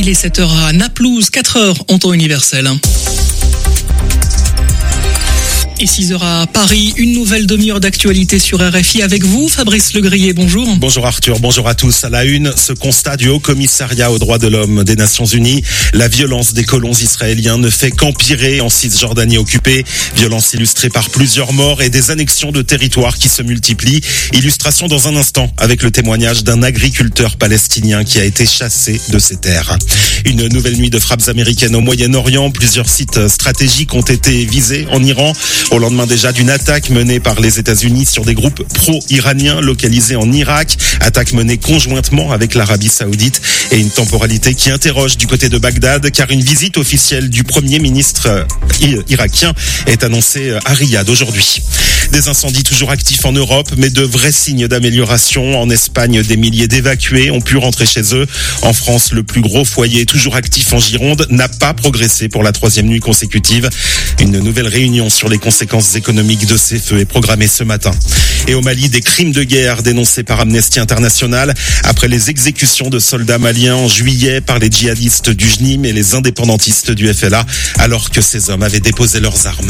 Il est 7h à Naplouse, 4h en temps universel. Et 6h à Paris, une nouvelle demi-heure d'actualité sur RFI avec vous, Fabrice Legrier, bonjour. Bonjour Arthur, bonjour à tous. À la une, ce constat du Haut Commissariat aux droits de l'homme des Nations Unies. La violence des colons israéliens ne fait qu'empirer en Cisjordanie occupée. Violence illustrée par plusieurs morts et des annexions de territoires qui se multiplient. Illustration dans un instant avec le témoignage d'un agriculteur palestinien qui a été chassé de ses terres. Une nouvelle nuit de frappes américaines au Moyen-Orient. Plusieurs sites stratégiques ont été visés en Iran. Au lendemain déjà d'une attaque menée par les États-Unis sur des groupes pro-iraniens localisés en Irak, attaque menée conjointement avec l'Arabie Saoudite et une temporalité qui interroge du côté de Bagdad car une visite officielle du Premier ministre irakien est annoncée à Riyad aujourd'hui. Des incendies toujours actifs en Europe, mais de vrais signes d'amélioration. En Espagne, des milliers d'évacués ont pu rentrer chez eux. En France, le plus gros foyer toujours actif en Gironde n'a pas progressé pour la troisième nuit consécutive. Une nouvelle réunion sur les conséquences économiques de ces feux est programmée ce matin. Et au Mali, des crimes de guerre dénoncés par Amnesty International après les exécutions de soldats maliens en juillet par les djihadistes du JNIM et les indépendantistes du FLA, alors que ces hommes avaient déposé leurs armes.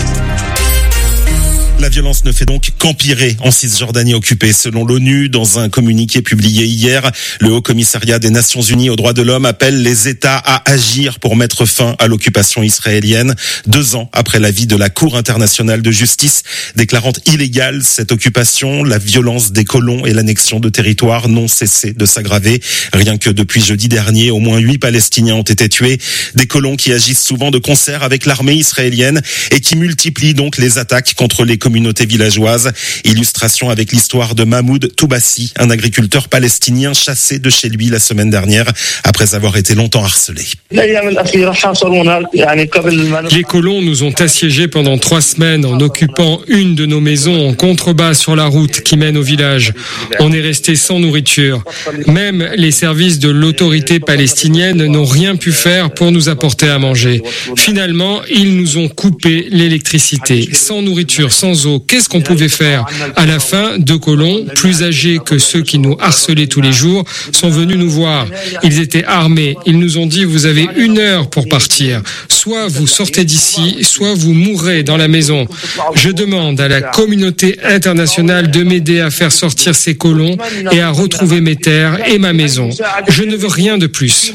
La violence ne fait donc qu'empirer en Cisjordanie occupée. Selon l'ONU, dans un communiqué publié hier, le Haut Commissariat des Nations Unies aux droits de l'homme appelle les États à agir pour mettre fin à l'occupation israélienne. 2 ans après l'avis de la Cour internationale de justice déclarant illégale cette occupation, la violence des colons et l'annexion de territoires n'ont cessé de s'aggraver. Rien que depuis jeudi dernier, au moins 8 Palestiniens ont été tués. Des colons qui agissent souvent de concert avec l'armée israélienne et qui multiplient donc les attaques contre les communautés villageoises. Illustration avec l'histoire de Mahmoud Toubassi, un agriculteur palestinien chassé de chez lui la semaine dernière après avoir été longtemps harcelé. Les colons nous ont assiégés pendant 3 semaines en occupant une de nos maisons en contrebas sur la route qui mène au village. On est resté sans nourriture. Même les services de l'autorité palestinienne n'ont rien pu faire pour nous apporter à manger. Finalement, ils nous ont coupé l'électricité. Sans nourriture, sans eau, qu'est-ce qu'on pouvait faire ? À la fin, 2 colons, plus âgés que ceux qui nous harcelaient tous les jours, sont venus nous voir. Ils étaient armés. Ils nous ont dit, vous avez 1 heure pour partir. Soit vous sortez d'ici, soit vous mourrez dans la maison. Je demande à la communauté internationale de m'aider à faire sortir ces colons et à retrouver mes terres et ma maison. Je ne veux rien de plus.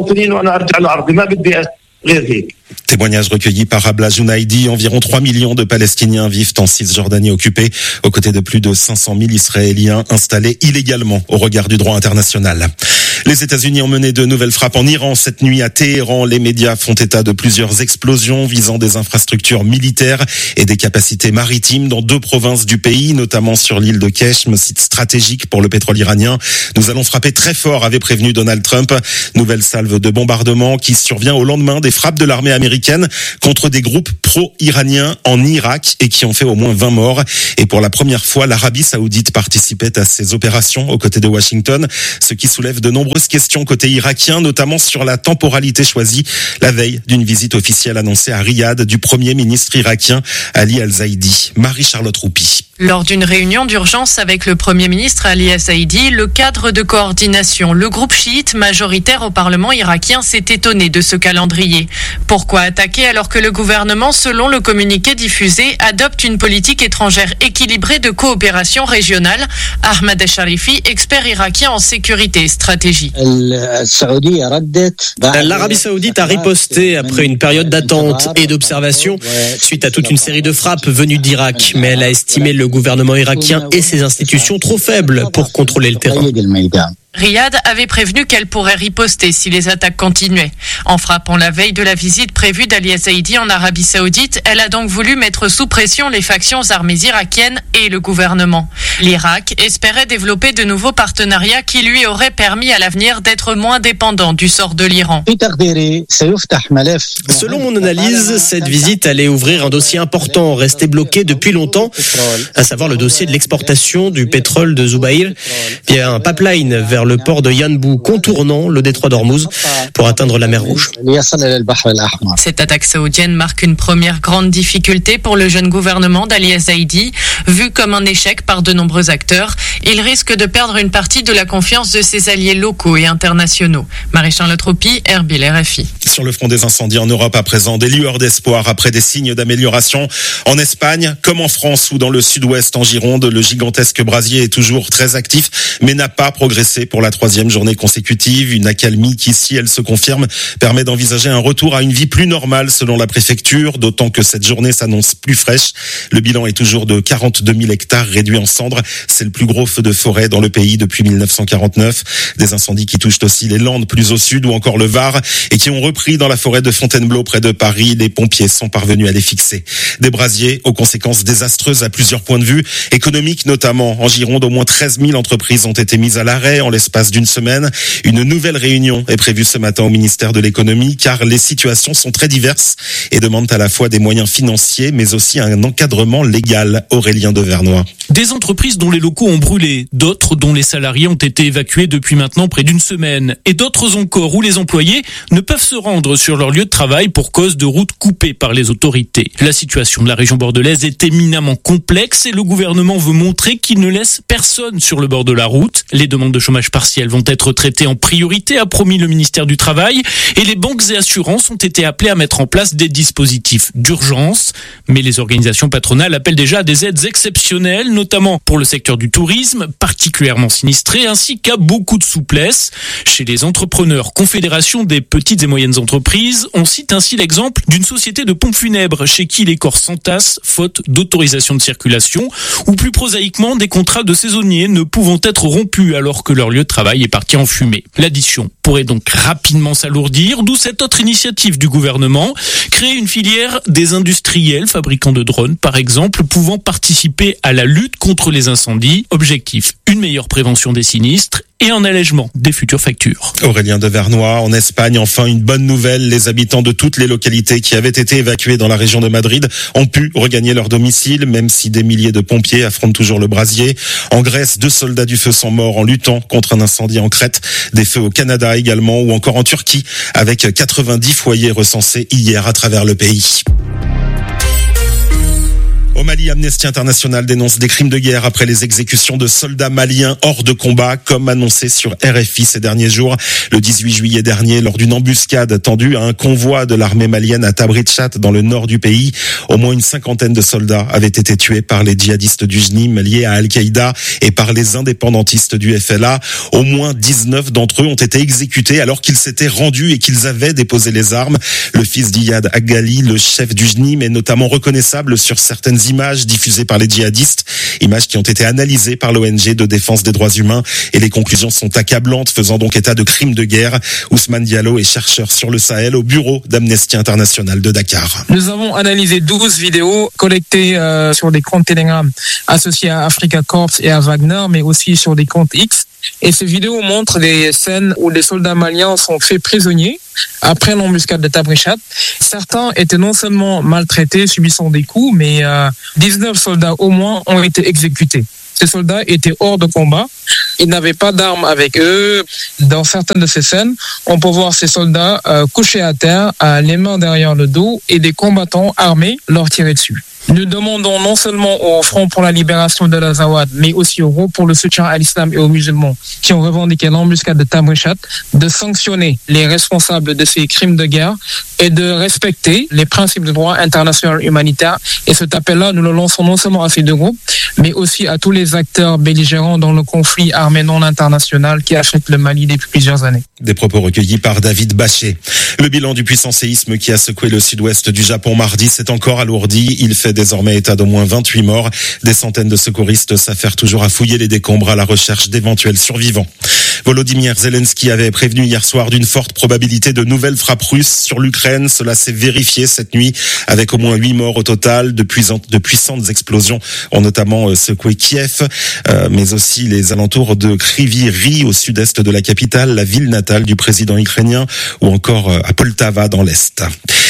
Témoignage recueilli par Abla Jounaidi. Environ 3 millions de Palestiniens vivent en Cisjordanie occupée, aux côtés de plus de 500 000 Israéliens installés illégalement au regard du droit international. Les États-Unis ont mené de nouvelles frappes en Iran cette nuit à Téhéran. Les médias font état de plusieurs explosions visant des infrastructures militaires et des capacités maritimes dans 2 provinces du pays, notamment sur l'île de Keshm, site stratégique pour le pétrole iranien. Nous allons frapper très fort, avait prévenu Donald Trump. Nouvelle salve de bombardement qui survient au lendemain des frappes de l'armée américaine contre des groupes pro-iraniens en Irak et qui ont fait au moins 20 morts. Et pour la première fois, l'Arabie Saoudite participait à ces opérations aux côtés de Washington, ce qui soulève de nombreuses questions côté irakien, notamment sur la temporalité choisie la veille d'une visite officielle annoncée à Riyad du Premier ministre irakien Ali Al-Zaidi. Marie-Charlotte Roupi. Lors d'une réunion d'urgence avec le Premier ministre Ali Al-Zaidi, le cadre de coordination, le groupe chiite majoritaire au Parlement irakien s'est étonné de ce calendrier. Pourquoi attaquer alors que le gouvernement, selon le communiqué diffusé, adopte une politique étrangère équilibrée de coopération régionale ? Ahmed Sharifi, expert irakien en sécurité et stratégie. L'Arabie Saoudite a riposté après une période d'attente et d'observation suite à toute une série de frappes venues d'Irak, mais elle a estimé le gouvernement irakien et ses institutions trop faibles pour contrôler le terrain. Riyad avait prévenu qu'elle pourrait riposter si les attaques continuaient. En frappant la veille de la visite prévue d'Ali Al-Zaidi en Arabie Saoudite, elle a donc voulu mettre sous pression les factions armées irakiennes et le gouvernement. L'Irak espérait développer de nouveaux partenariats qui lui auraient permis à l'avenir d'être moins dépendant du sort de l'Iran. Selon mon analyse, cette visite allait ouvrir un dossier important resté bloqué depuis longtemps, à savoir le dossier de l'exportation du pétrole de Zubair via un pipeline vers vers le port de Yanbu, contournant le détroit d'Ormuz pour atteindre la mer Rouge. Cette attaque saoudienne marque une première grande difficulté pour le jeune gouvernement d'Ali Zaidi. Vu comme un échec par de nombreux acteurs, il risque de perdre une partie de la confiance de ses alliés locaux et internationaux. Marie-Charlotte Roupy, Erbil, RFI. Sur le front des incendies en Europe à présent, des lueurs d'espoir après des signes d'amélioration. En Espagne, comme en France ou dans le sud-ouest en Gironde, le gigantesque brasier est toujours très actif, mais n'a pas progressé pour la 3e journée consécutive. Une accalmie qui, si elle se confirme, permet d'envisager un retour à une vie plus normale selon la préfecture, d'autant que cette journée s'annonce plus fraîche. Le bilan est toujours de 42 000 hectares réduits en cendres. C'est le plus gros feu de forêt dans le pays depuis 1949. Des incendies qui touchent aussi les Landes plus au sud ou encore le Var et qui ont repris dans la forêt de Fontainebleau près de Paris. Les pompiers sont parvenus à les fixer. Des brasiers aux conséquences désastreuses à plusieurs points de vue, économiques notamment. En Gironde, au moins 13 000 entreprises ont été mises à l'arrêt en l'espace d'une semaine. Une nouvelle réunion est prévue ce matin au ministère de l'économie car les situations sont très diverses et demandent à la fois des moyens financiers mais aussi un encadrement légal. Aurélien Devernois. Des entreprises dont les locaux ont brûlé, d'autres dont les salariés ont été évacués depuis maintenant près d'une semaine, et d'autres encore où les employés ne peuvent se rendre sur leur lieu de travail pour cause de routes coupées par les autorités. La situation de la région bordelaise est éminemment complexe et le gouvernement veut montrer qu'il ne laisse personne sur le bord de la route. Les demandes de chômage partiel vont être traitées en priorité, a promis le ministère du Travail, et les banques et assurances ont été appelées à mettre en place des dispositifs d'urgence. Mais les organisations patronales appellent déjà à des aides exceptionnelles, notamment pour le secteur du tourisme, particulièrement sinistré, ainsi qu'à beaucoup de souplesse. Chez les entrepreneurs, Confédération des petites et moyennes entreprises, on cite ainsi l'exemple d'une société de pompes funèbres chez qui les corps s'entassent faute d'autorisation de circulation, ou plus prosaïquement des contrats de saisonniers ne pouvant être rompus alors que leur lieu de travail est parti en fumée. L'addition pourrait donc rapidement s'alourdir, d'où cette autre initiative du gouvernement, créer une filière des industriels fabricants de drones par exemple, pouvant participer à la lutte contre les incendies. Objectif, une meilleure prévention des sinistres et un allègement des futures factures. Aurélien Devernois, en Espagne, enfin une bonne nouvelle. Les habitants de toutes les localités qui avaient été évacués dans la région de Madrid ont pu regagner leur domicile, même si des milliers de pompiers affrontent toujours le brasier. En Grèce, 2 soldats du feu sont morts en luttant contre un incendie en Crète. Des feux au Canada également, ou encore en Turquie, avec 90 foyers recensés hier à travers le pays. Au Mali, Amnesty International dénonce des crimes de guerre après les exécutions de soldats maliens hors de combat, comme annoncé sur RFI ces derniers jours. Le 18 juillet dernier, lors d'une embuscade tendue à un convoi de l'armée malienne à Tabrichat, dans le nord du pays, au moins une 50aine de soldats avaient été tués par les djihadistes du JNIM liés à Al-Qaïda et par les indépendantistes du FLA. Au moins 19 d'entre eux ont été exécutés alors qu'ils s'étaient rendus et qu'ils avaient déposé les armes. Le fils d'Iyad Aghali, le chef du JNIM, est notamment reconnaissable sur certaines images diffusées par les djihadistes, images qui ont été analysées par l'ONG de défense des droits humains, et les conclusions sont accablantes, faisant donc état de crimes de guerre. Ousmane Diallo est chercheur sur le Sahel au bureau d'Amnesty International de Dakar. Nous avons analysé 12 vidéos collectées sur des comptes Telegram associés à Africa Corps et à Wagner, mais aussi sur des comptes X. Et ces vidéos montrent des scènes où les soldats maliens sont faits prisonniers après l'embuscade de Tabrichat. Certains étaient non seulement maltraités, subissant des coups, mais 19 soldats au moins ont été exécutés. Ces soldats étaient hors de combat. Ils n'avaient pas d'armes avec eux. Dans certaines de ces scènes, on peut voir ces soldats couchés à terre, les mains derrière le dos, et des combattants armés leur tirer dessus. Nous demandons non seulement au Front pour la libération de l'Azawad, mais aussi au groupe pour le soutien à l'islam et aux musulmans qui ont revendiqué l'embuscade de Tabrichat, de sanctionner les responsables de ces crimes de guerre et de respecter les principes de droit international humanitaire. Et cet appel-là, nous le lançons non seulement à ces deux groupes, mais aussi à tous les acteurs belligérants dans le conflit armé non international qui affecte le Mali depuis plusieurs années. Des propos recueillis par David Bachet. Le bilan du puissant séisme qui a secoué le sud-ouest du Japon mardi s'est encore alourdi. Il fait désormais état d'au moins 28 morts. Des centaines de secouristes s'affairent toujours à fouiller les décombres à la recherche d'éventuels survivants. Volodymyr Zelensky avait prévenu hier soir d'une forte probabilité de nouvelles frappes russes sur l'Ukraine. Cela s'est vérifié cette nuit avec au moins 8 morts au total. De puissantes explosions ont notamment secoué Kiev, mais aussi les alentours de Kryvyi Rih au sud-est de la capitale, la ville natale du président ukrainien, ou encore à Poltava dans l'est.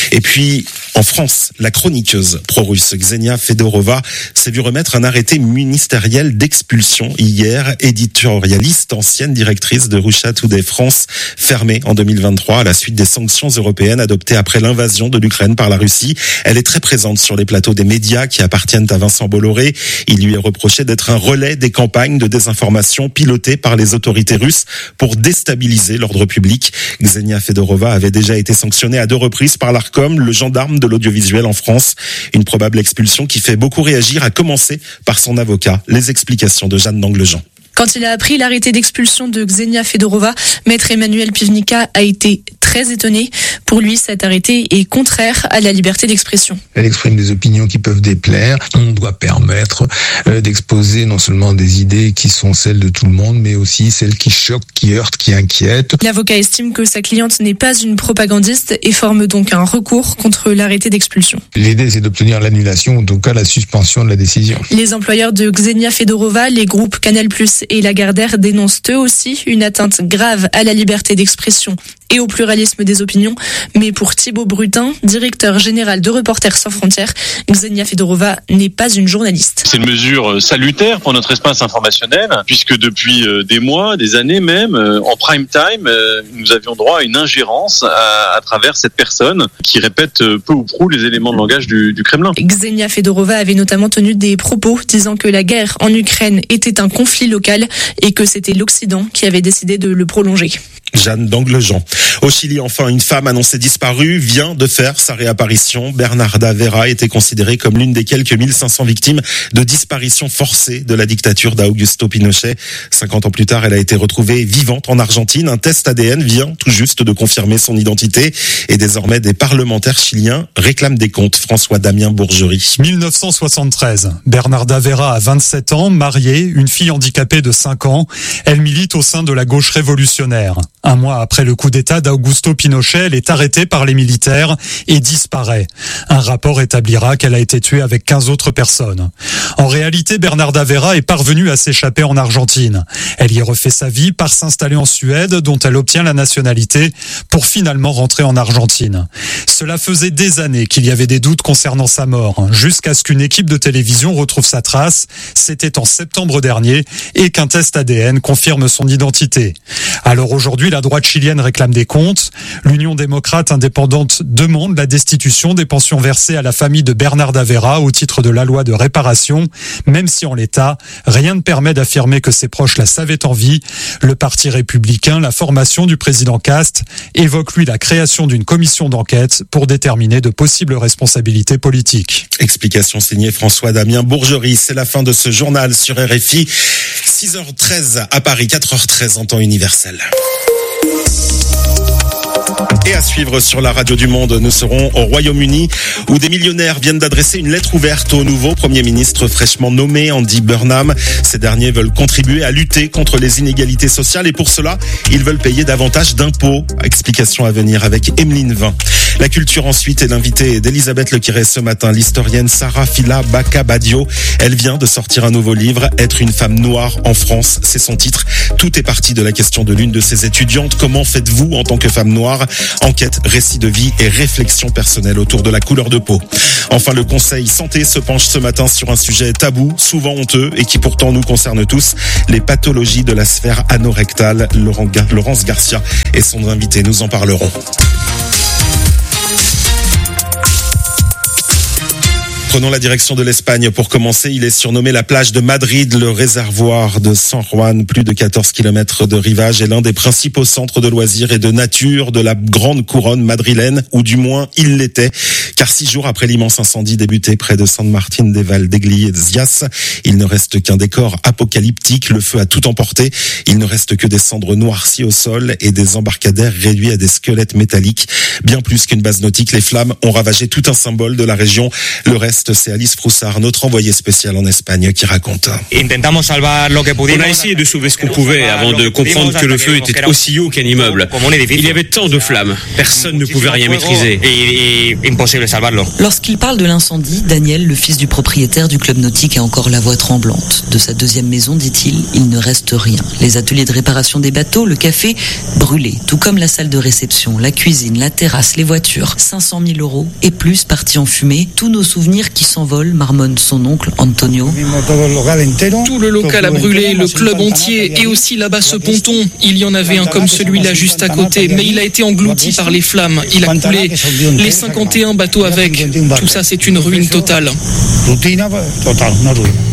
Et puis, en France, la chroniqueuse pro-russe Ksenia Fedorova s'est vue remettre un arrêté ministériel d'expulsion hier. Éditorialiste, ancienne directrice de Russia Today France, fermée en 2023 à la suite des sanctions européennes adoptées après l'invasion de l'Ukraine par la Russie. Elle est très présente sur les plateaux des médias qui appartiennent à Vincent Bolloré. Il lui est reproché d'être un relais des campagnes de désinformation pilotées par les autorités russes pour déstabiliser l'ordre public. Ksenia Fedorova avait déjà été sanctionnée à 2 reprises par l'Arcom, le gendarme de l'audiovisuel en France. Une probable expulsion qui fait beaucoup réagir, à commencer par son avocat. Les explications de Jeanne d'Anglejean. Quand il a appris l'arrêté d'expulsion de Ksenia Fedorova, maître Emmanuel Pivnica a été très étonné. Pour lui, cet arrêté est contraire à la liberté d'expression. Elle exprime des opinions qui peuvent déplaire. On doit permettre d'exposer non seulement des idées qui sont celles de tout le monde, mais aussi celles qui choquent, qui heurtent, qui inquiètent. L'avocat estime que sa cliente n'est pas une propagandiste et forme donc un recours contre l'arrêté d'expulsion. L'idée, c'est d'obtenir l'annulation, ou en tout cas la suspension de la décision. Les employeurs de Ksenia Fedorova, les groupes Canal+ et Lagardère dénoncent eux aussi une atteinte grave à la liberté d'expression et au pluralisme des opinions. Mais pour Thibaut Brutin, directeur général de Reporters sans frontières, Ksenia Fedorova n'est pas une journaliste. C'est une mesure salutaire pour notre espace informationnel, puisque depuis des mois, des années même, en prime time, nous avions droit à une ingérence à travers cette personne qui répète peu ou prou les éléments de langage du Kremlin. Ksenia Fedorova avait notamment tenu des propos disant que la guerre en Ukraine était un conflit local et que c'était l'Occident qui avait décidé de le prolonger. Jeanne d'Anglejean. Au Chili, enfin, une femme annoncée disparue vient de faire sa réapparition. Bernarda Vera était considérée comme l'une des quelques 1500 victimes de disparition forcée de la dictature d'Augusto Pinochet. 50 ans plus tard, elle a été retrouvée vivante en Argentine. Un test ADN vient tout juste de confirmer son identité. Et désormais, des parlementaires chiliens réclament des comptes. François Damien Bourgerie. 1973. Bernarda Vera a 27 ans, mariée, une fille handicapée de 5 ans. Elle milite au sein de la gauche révolutionnaire. Un mois après le coup d'État d'Augusto Pinochet, elle est arrêtée par les militaires et disparaît. Un rapport établira qu'elle a été tuée avec 15 autres personnes. En réalité, Bernarda Vera est parvenue à s'échapper en Argentine. Elle y refait sa vie, part s'installer en Suède, dont elle obtient la nationalité, pour finalement rentrer en Argentine. Cela faisait des années qu'il y avait des doutes concernant sa mort, jusqu'à ce qu'une équipe de télévision retrouve sa trace. C'était en septembre dernier, et qu'un test ADN confirme son identité. Alors aujourd'hui, la droite chilienne réclame des comptes. L'Union démocrate indépendante demande la destitution des pensions versées à la famille de Bernarda Vera au titre de la loi de réparation, même si en l'état, rien ne permet d'affirmer que ses proches la savaient en vie. Le Parti républicain, la formation du président Cast, évoque lui la création d'une commission d'enquête pour déterminer de possibles responsabilités politiques. Explication signée François Damien Bourgerie. C'est la fin de ce journal sur RFI. 6h13 à Paris, 4h13 en temps universel. Et à suivre sur la radio du Monde, nous serons au Royaume-Uni où des millionnaires viennent d'adresser une lettre ouverte au nouveau Premier ministre fraîchement nommé, Andy Burnham. Ces derniers veulent contribuer à lutter contre les inégalités sociales et pour cela, ils veulent payer davantage d'impôts. Explication à venir avec Emeline Vin. La culture ensuite est l'invitée d'Elisabeth Lequiré ce matin, l'historienne Sarah Fila Bakabadio. Elle vient de sortir un nouveau livre, Être une femme noire en France, c'est son titre. Tout est parti de la question de l'une de ses étudiantes. Comment faites-vous en tant que femme noire ? Enquête, récit de vie et réflexion personnelle autour de la couleur de peau. Enfin, le Conseil Santé se penche ce matin sur un sujet tabou, souvent honteux et qui pourtant nous concerne tous, les pathologies de la sphère anorectale. Laurence Garcia est son invité, nous en parlerons. Prenons la direction de l'Espagne pour commencer. Il est surnommé la plage de Madrid, le réservoir de San Juan, plus de 14 km de rivage, est l'un des principaux centres de loisirs et de nature de la grande couronne madrilène, ou du moins il l'était, car 6 jours après l'immense incendie débuté près de San Martín de Valdeiglesias, il ne reste qu'un décor apocalyptique. Le feu a tout emporté. Il ne reste que des cendres noircies au sol et des embarcadères réduits à des squelettes métalliques. Bien plus qu'une base nautique, les flammes ont ravagé tout un symbole de la région. Le reste, c'est Alice Froussard, notre envoyée spéciale en Espagne, qui raconte. On a essayé de sauver ce qu'on pouvait avant de comprendre que le feu était aussi haut qu'un immeuble. Il y avait tant de flammes, personne ne pouvait rien maîtriser. Lorsqu'il parle de l'incendie, Daniel, le fils du propriétaire du club nautique, a encore la voix tremblante. De sa deuxième maison, dit-il, il ne reste rien. Les ateliers de réparation des bateaux, le café, brûlés. Tout comme la salle de réception, la cuisine, la terrasse, les voitures. 500 000 € et plus partis en fumée. Tous nos souvenirs qui s'envolent, marmonne son oncle Antonio. Tout le local a brûlé, le club entier et aussi là-bas ce ponton. Il y en avait un comme celui-là juste à côté, mais il a été englouti par les flammes. Il a coulé. Les 51 bateaux avec. Tout ça, c'est une ruine totale.